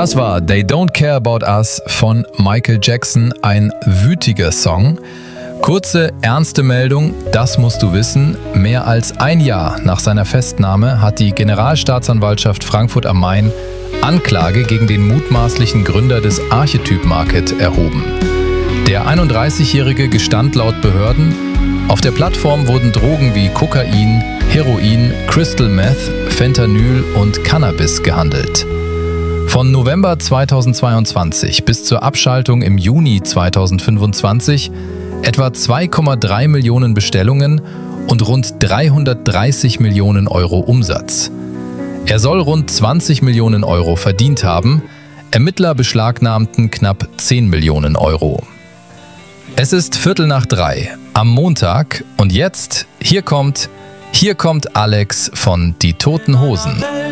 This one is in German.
Das war They Don't Care About Us von Michael Jackson, ein wütiger Song. Kurze, ernste Meldung, das musst du wissen. Mehr als ein Jahr nach seiner Festnahme hat die Generalstaatsanwaltschaft Frankfurt am Main Anklage gegen den mutmaßlichen Gründer des Archetyp Market erhoben. Der 31-Jährige gestand laut Behörden, auf der Plattform wurden Drogen wie Kokain, Heroin, Crystal Meth, Fentanyl und Cannabis gehandelt. Von November 2022 bis zur Abschaltung im Juni 2025 etwa 2,3 Millionen Bestellungen und rund 330 Millionen Euro Umsatz. Er soll rund 20 Millionen Euro verdient haben, Ermittler beschlagnahmten knapp 10 Millionen Euro. Es ist 2:45 am Montag und jetzt, hier kommt Alex von Die Toten Hosen.